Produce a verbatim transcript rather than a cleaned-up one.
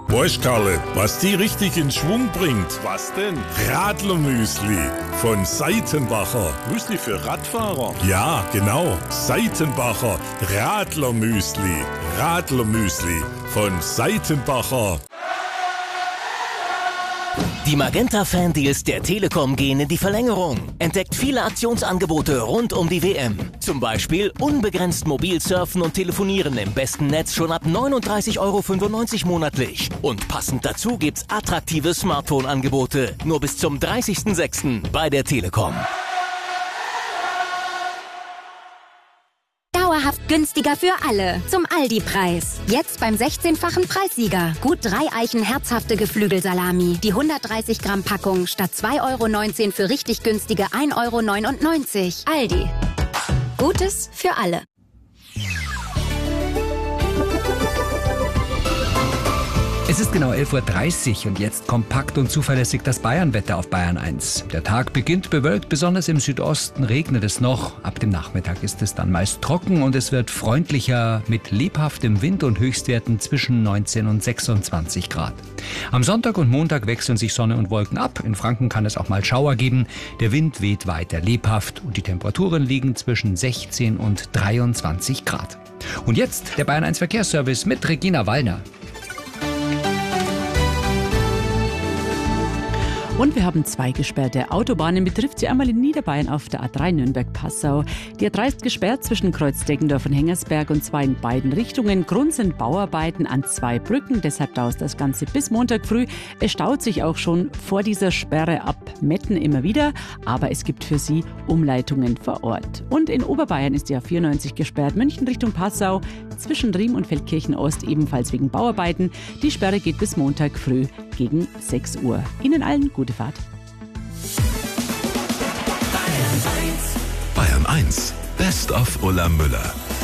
Weißt, Karle, was die richtig in Schwung bringt? Was denn? Radlermüsli von Seitenbacher. Müsli für Radfahrer? Ja, genau. Seitenbacher Radlermüsli. Radlermüsli von Seitenbacher. Die Magenta-Fan-Deals der Telekom gehen in die Verlängerung. Entdeckt viele Aktionsangebote rund um die W M. Zum Beispiel unbegrenzt mobil surfen und telefonieren im besten Netz schon ab neununddreißig Euro fünfundneunzig monatlich. Und passend dazu gibt's attraktive Smartphone-Angebote. Nur bis zum dreißigsten sechsten bei der Telekom. Dauerhaft günstiger für alle. Zum Aldi-Preis. Jetzt beim sechzehnfachen Preissieger. Gut drei Eichen herzhafte Geflügelsalami. Die hundertdreißig Gramm Packung statt zwei Euro neunzehn für richtig günstige ein Euro neunundneunzig. Aldi. Gutes für alle. Es ist genau elf Uhr dreißig und jetzt kompakt und zuverlässig das Bayernwetter auf Bayern eins. Der Tag beginnt bewölkt, besonders im Südosten regnet es noch. Ab dem Nachmittag ist es dann meist trocken und es wird freundlicher mit lebhaftem Wind und Höchstwerten zwischen neunzehn und sechsundzwanzig Grad. Am Sonntag und Montag wechseln sich Sonne und Wolken ab. In Franken kann es auch mal Schauer geben. Der Wind weht weiter lebhaft und die Temperaturen liegen zwischen sechzehn und dreiundzwanzig Grad. Und jetzt der Bayern eins Verkehrsservice mit Regina Wallner. Und wir haben zwei gesperrte Autobahnen. Betrifft sie einmal in Niederbayern auf der A drei Nürnberg-Passau. Die A drei ist gesperrt zwischen Kreuz Deggendorf und Hengersberg und zwar in beiden Richtungen. Grund sind Bauarbeiten an zwei Brücken, deshalb dauert das Ganze bis Montag früh. Es staut sich auch schon vor dieser Sperre ab Metten immer wieder, aber es gibt für Sie Umleitungen vor Ort. Und in Oberbayern ist die A vierundneunzig gesperrt, München Richtung Passau, zwischen Riem und Feldkirchen Ost ebenfalls wegen Bauarbeiten. Die Sperre geht bis Montag früh gegen sechs Uhr. Ihnen allen gute Fahrt. Bayern eins, Best of Ulla Müller.